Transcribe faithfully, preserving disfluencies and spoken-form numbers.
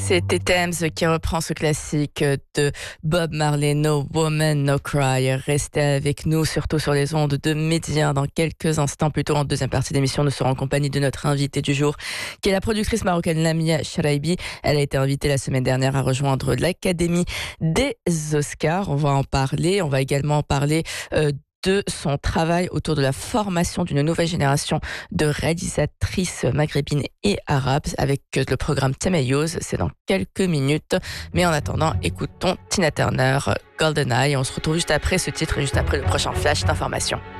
C'était Thames qui reprend ce classique de Bob Marley, No Woman, No Cry. Restez avec nous, surtout sur les ondes de Média. Dans quelques instants, plutôt en deuxième partie d'émission, nous serons en compagnie de notre invitée du jour, qui est la productrice marocaine Lamia Charaibi. Elle a été invitée la semaine dernière à rejoindre l'Académie des Oscars. On va en parler. On va également parler euh, de son travail autour de la formation d'une nouvelle génération de réalisatrices maghrébines et arabes avec le programme Temeyoz. C'est dans quelques minutes. Mais en attendant, écoutons Tina Turner, GoldenEye. On se retrouve juste après ce titre et juste après le prochain flash d'information.